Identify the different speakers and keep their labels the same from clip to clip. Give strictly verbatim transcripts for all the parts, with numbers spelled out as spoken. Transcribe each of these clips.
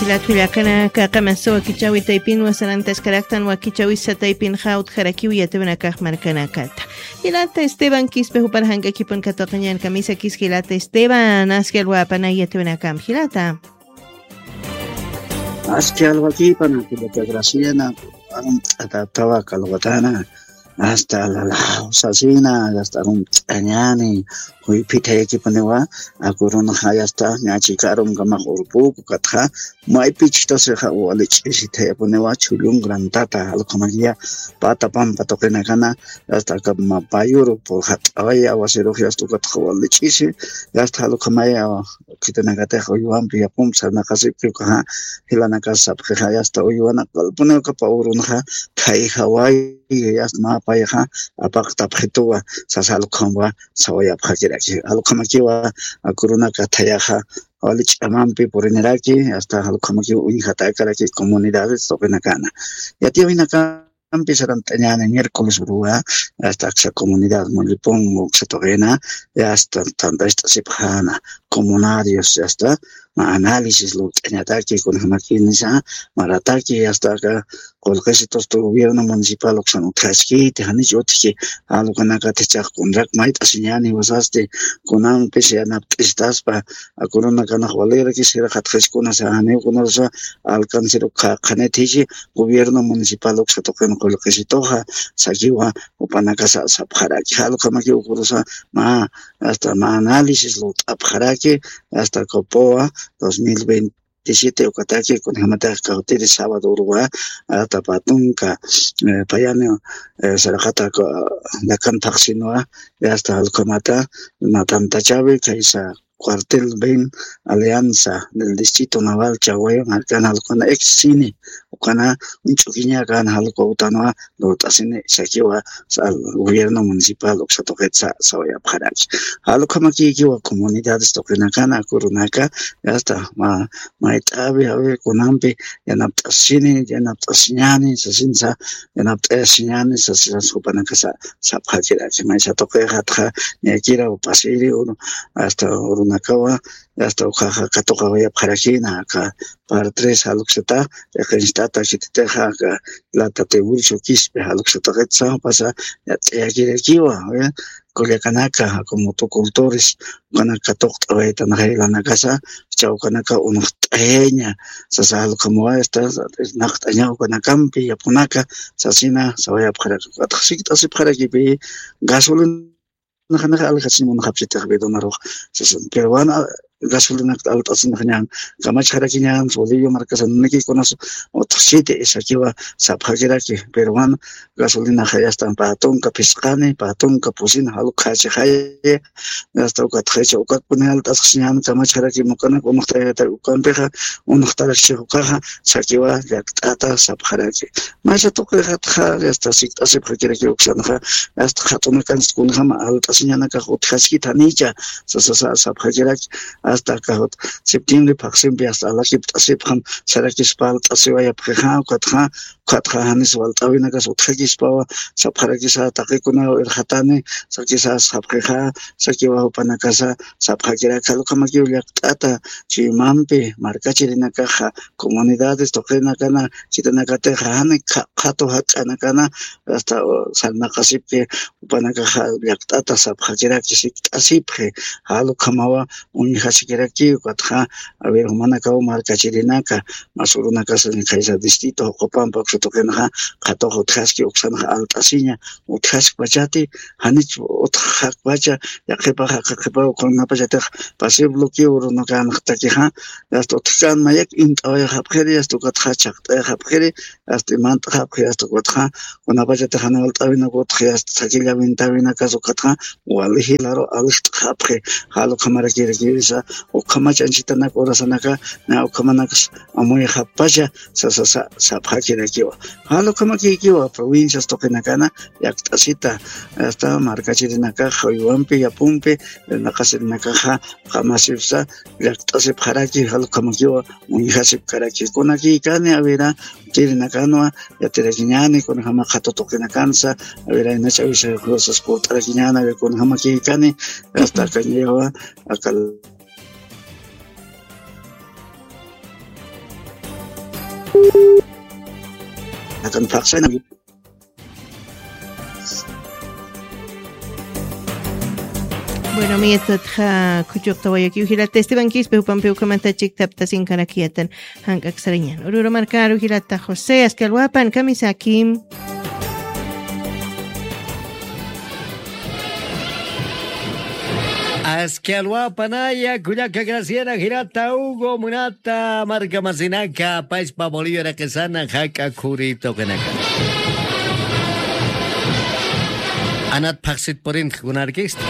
Speaker 1: la tulakana kaqamaso wakichawi taipin wasarantas karaktan wakichawi sataipin haut harakiwi yatebana kahmarkana kalta. Hilata Esteban Quispe huparhanga kipon katoqañan camisa kis Hilata Esteban askel wapana yatebana kam Hilata.
Speaker 2: Askel wakipana kilata graciana atatawa kalwatana hasta la la sasina hasta un añani hui pite kipanewa akurun hayasta nyachi karum gama urpu katha mai pichta se ha wale chite panewa chulung grantata alkomagia pata pam patokena kana hasta kama payuro por hat aya wasero hiastu katha wale chisi hasta alkomaya kitana kate hoyuam pia pum sana kasip ka hilana kasap hayasta oyuana kalpuna ka paurun ha kai hawai yasma payha apak taphetua sasal khomwa sawaya phakira ki alkhamakiwa akuruna kathayaha olich amampi porinaraki hasta alkhamaki unhata karaki comunidades sopenakana yatiwinaka empezaron tenían en miércoles urua hasta esa comunidad molipón oxetogena hasta tanto esta sipjana comunarios hasta ma análisis lo tenía aquí con maquinisa marataki hasta acá con gestos del gobierno municipal oxano traski te han dicho que algo que naca te chak con rak mait asiñani wasaste con un pese anap estas pa a corona kana valera que se rahat kheskuna sa ane con esa alcance lo khanetichi gobierno municipal oxetogena con lo que se toja sagiwa upanaka sa sabhara ki halo kama ki ukurusa ma hasta ma análisis lo abharaki hasta copoa dos mil veintisiete okataki con hamata kautiri sábado urua hasta patunka payano sarajata la cantaxinoa hasta el comata matanta chave kaisa cuartel Ben Alianza del distrito naval Chaguayo al canal con ex cine kana un chuquiña kan halko utanoa lo tasine sakiwa al gobierno municipal oxatogetsa sawaya pharach halko maki kiwa comunidades tokenakana kurunaka hasta ma maitabi ave kunampi yanaptasine yanaptasiñani sasinsa yanaptasiñani sasisa supanaka sa saphajira maisa tokegatja yakira upasiri uno hasta nakawa hasta ujaja katoka vaya parajina acá para tres haluxeta regenstata chiteja la tatewulcho quispe haluxeta getsa pasa ya quiere kiwa Colecanaka como tu cultores kanaka tokta vaya na na casa chau kanaka unotaeña sasal como esta nachtaña kanacampi yapunaka sasina sawaya para atxikta se para que gasolina Nakana alhasin mon khapsite khbedo naro sesun peruana gasolina alta sinkhanyang kamach kharakinyan solio marcasan neki konas otxite esakiwa saphageraki peruana gasolina khayastan patonka pisqani patonka pusin halu khachi khaye hasta ukat khacha ukat punal alta sinyan kamach kharaki mukana komuxtayata ukampeja unuxtara shukha sakiwa yaktata sapharaki masha tokha kha hasta sikta sephageraki uksanha hasta khatuna kan kunhama alta señana cajot haski tanicha sa sa sa sa phajerak hasta cajot septiembre paximpi hasta la kip tasiphan sarakis pal tasivaya phekha katha katha hanis waltawina ka sothagis pawa sa pharakis sa takikuna erhatane sakisa sa phekha sakiwa upanakasa sa phajera kalkamaki uliaqtata chimampi markachirina kaja comunidades toqena kana chitana kate hane khato hakana kana hasta salna qasipki upanakaja uliaqtata sabhajeraki siktasipre halo kamawa unihasikeraki katha a ver humanaka markachirinaka masurunaka san kaisa distrito kopampa xotokenha khato hothaski oksana altasiña uthask bachati hanich uthak bacha yaqipa haqipa qonna bachata pase bloqueo no kan khtakiha hasta utkan mayak intawaya habkheri hasta katha chaqta habkheri hasta mant habkheri hasta katha qonna bachata hanal tawina kotha hasta sakila vintavina kaso katha walihi laro alist khapre halo khamara kire kirisa o khamachanchitana korasanaka na o khamanak amoy khapacha sa sa sa sa phakira kiwa halo khamaki kiwa provincias tokenakana yaktasita hasta markachirinaka khoyuampi yapumpi nakasinaka kha khamasipsa yaktase pharaki halo khamakiwa unihasip karaki konaki kane avera tirinakano yaterekiñani con hama khato tokenakansa avera inachawisa cosas potarakiñana con hamaki kane hasta cañewa akal Akan paksana.
Speaker 1: Bueno, mi etatja kuyukta wayaki uhilata Esteban Quispe upampeu kamantachik taptasin karakiatan hankak sariñan. Oruro marcar uhilata José Ascalhuapan kamisakim.
Speaker 3: Ascalhuapanaya kuyaka graciana girata Hugo munata marca masinaka paispa Bolivia kesana haka kurito kenaka. Anat paksit porin kunarkist.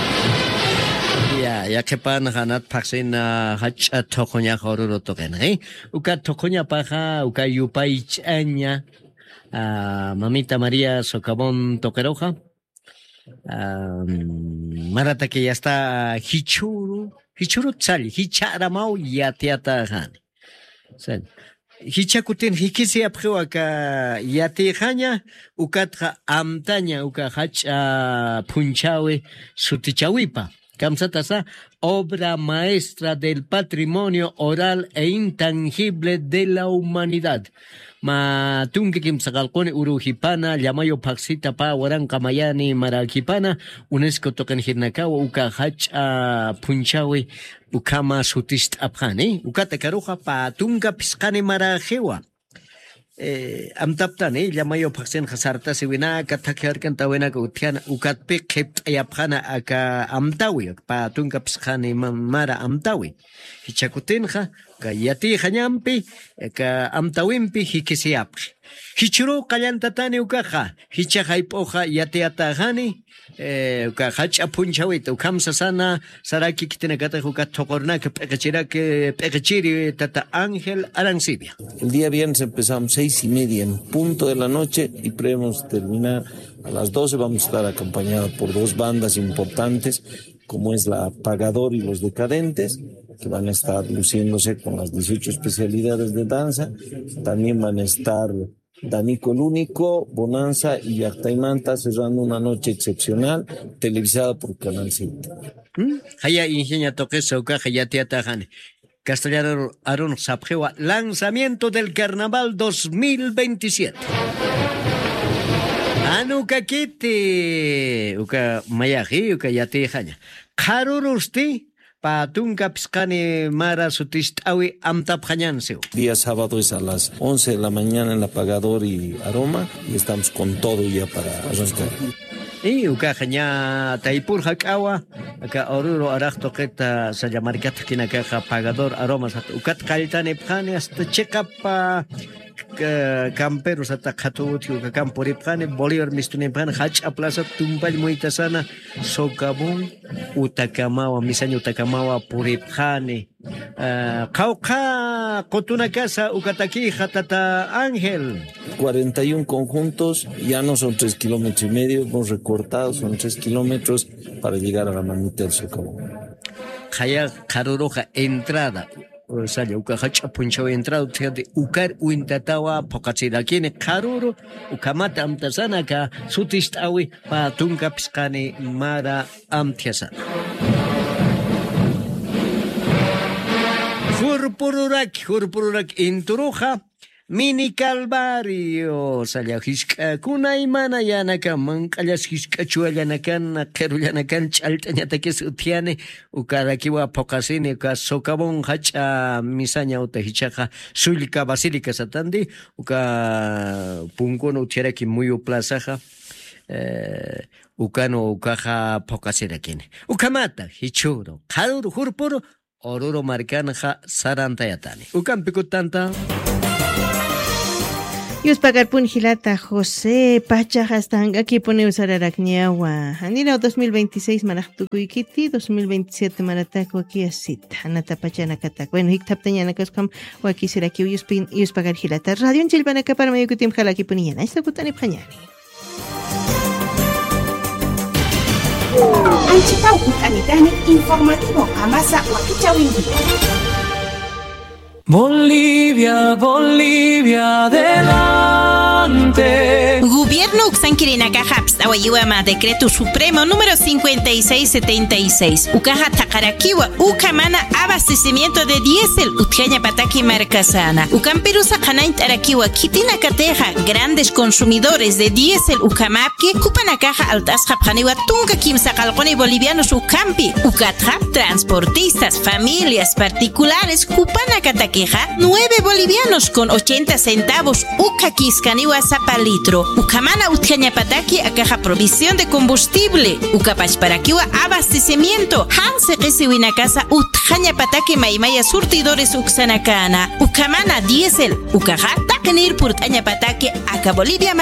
Speaker 3: Ya, ya que pan hanat paksin hacha tokonya hororo token, eh? Uka tokonya paja, uka yupaich anya, mamita María Socavón Toqueroja, marata que ya está hichuru, hichuru tsali, hicharamau ya teata han. Hichakutin hikisi apjo aka yati hanya, ukatra amtaña, uka hacha punchawe sutichawipa. Kamsatasa, obra maestra del patrimonio oral e intangible de la humanidad. Ma tunki kimsakalkoni urujipana, llamayo paksita pa waran kamayani marakipana, UNESCO tokan hirnakawa uka hacha punchawe ukama sutist apjane, ukata karuja pa tunka piskani marajewa. Eh, amtaptane llamayo paksen khasarta siwina kathakar kan tawena ka uthian ukatpe khep ayapkhana aka amtawi pa tunka pskhani mara amtawi hichakutin kha ka yati khanyampi ka amtawimpi hikisiap hichuru qallantatani ukaha hichahaipoja yati atahani eh ka hacha punchawit ukamsa sana saraki kitinakata uka tokorna que pekachira que pekachiri tata Ángel Arancibia.
Speaker 4: El día viernes empezamos seis y media en punto de la noche y prevemos terminar a las doce. Vamos a estar acompañados por dos bandas importantes como es la Pagador y los Decadentes, que van a estar luciéndose con las dieciocho especialidades de danza. También van a estar Danico el Único, Bonanza y Yactaimanta cerrando una noche excepcional televisada por Canal siete.
Speaker 3: Haya ingenia toque soca hayati atajane. Castellano Aron Sapjewa, lanzamiento del Carnaval dos mil veintisiete. Anuka kiti, uka mayaji, uka yati hanya. Karurusti. Patunka Piscani Mara Sutistawi Amtap Hanyanseo.
Speaker 4: Día sábado es a las once de la mañana en la Pagador y Aroma y estamos con todo ya para arrancar.
Speaker 3: Y uka hanya taipur hakawa aka oruro arakto keta saja markat kina ka Pagador Aroma sat ukat kalitane phane hasta check up camperos hasta khatuti uka campori phane Bolívar mistune phane hach aplaza tumpal muitasana sokabun utakamawa misaño utakamawa puri phane kauka kotuna casa ukataki hatata Ángel.
Speaker 4: cuarenta y uno conjuntos, ya no son tres kilómetros y medio, hemos recortado, son tres kilómetros para llegar a la mamita del Socavón.
Speaker 3: Haya karuroja entrada. O sea, uka hacha punchawa entrada de ukar uintatawa pokachira kine karuro ukamata amtasana ka sutistawi pa tunka piskani mara amtiasa. Hurpururak, hurpururak inturuja, mini calvario, salya hiska kunay mana yanaka mankalas hiska chuayanakan, keruyanakan chaltañata que sutiane, ukarakiwa pokasine ka sokabon hacha misaña uta hichaja, sulika basílica satandi, uka punkono ucheraki muy plazaja, eh, ukano ukaja pokasira kine. Ukamata, hichuro, karuru, hurpuru, oruro marcanja sarantayatani. Ukan pikutanta.
Speaker 1: Yus pagar pun hilata José Pacha hastanga que pone usar arakniawa. Anila dos mil veintiséis manaktukuikiti, dos mil veintisiete maratako aquí asit. Anata pachana katak. Bueno, hiktap tañana kaskam o aquí será que yus pin yus pagar hilata. Radio en Chilpana ka para medio kutim halaki puniana. Esta kutani panyani.
Speaker 5: Anchitau kutanitani informativo amasa wakichawindi.
Speaker 6: Bolivia, Bolivia de la adelante.
Speaker 7: Gobierno Uxanquirinaka Hapstawayuama, decreto supremo número cincuenta y seis setenta y seis. Ucaja Takarakiwa, Ucamana abastecimiento de diésel, Utjaña Pataki Marcasana. Ucamperusa Hanaint Arakiwa, Kitina Cateja, grandes consumidores de diésel, Ucamapki, Cupanakaja Altasja Paniwa, Tunca Kimsacalcone bolivianos Ucampi, Ucatja, transportistas, familias particulares, Cupanacataqueja, nueve bolivianos con ochenta centavos, Uca Quiscaniwa Zapalitro. Ucamana Utjaña Pataki, Acaja provisión de combustible, Ucapachparakiwa abastecimiento, Hanse Kesiwinakasa, Utjaña Pataki Maimaya surtidores Uxanacana, Ucamana diésel, Ucaja Takenir Purtaña Pataki, Aca Bolivia.